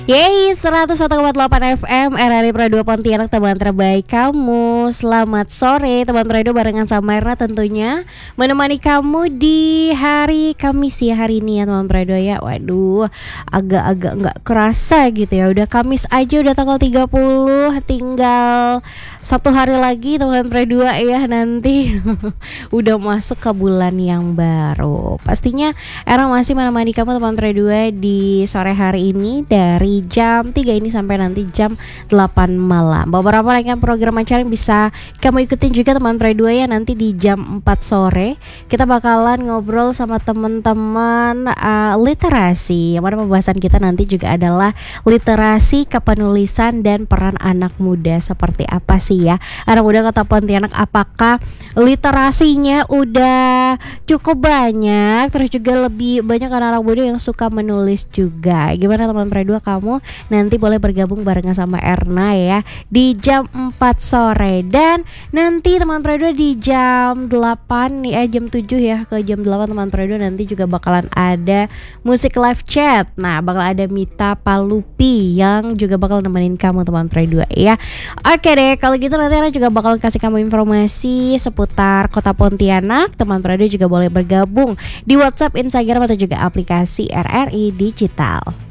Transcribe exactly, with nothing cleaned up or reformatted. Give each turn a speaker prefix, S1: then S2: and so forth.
S1: Yeay, seratus satu koma delapan F M R R I Pro dua Pontianak, teman terbaik kamu. Selamat sore teman Pro barengan sama Erna tentunya menemani kamu di hari Kamis ya, hari ini ya teman Pro ya. Waduh, agak-agak nggak kerasa gitu ya. Udah Kamis aja, udah tanggal tiga puluh, tinggal satu hari lagi teman Pro ya, nanti udah masuk ke bulan yang baru. Pastinya Erna masih menemani kamu teman Pro di sore hari ini dari jam tiga ini sampai nanti jam delapan malam. Beberapa rangkaian program acara yang bisa kamu ikutin juga teman Pro ya. Nanti di jam empat sore kita bakalan ngobrol sama teman-teman uh, literasi. Yang mana pembahasan kita nanti juga adalah literasi kepenulisan dan peran anak muda. Seperti apa sih ya anak muda Kota Pontianak, apakah literasinya udah cukup banyak, terus juga lebih banyak anak-anak muda yang suka menulis juga. Gimana teman Pro kamu nanti boleh bergabung barengan sama Erna ya di jam empat sore. Dan nanti teman Pro di jam delapan ya, jam tujuh ya ke jam delapan teman Pro nanti juga bakalan ada musik live chat. Nah, bakal ada Mita Palupi yang juga bakal nemenin kamu teman Pro ya. Oke deh, kalau gitu nanti Erna juga bakal kasih kamu informasi seputar Kota Pontianak. Teman Pro juga boleh bergabung di WhatsApp, Instagram atau juga aplikasi R R I Digital.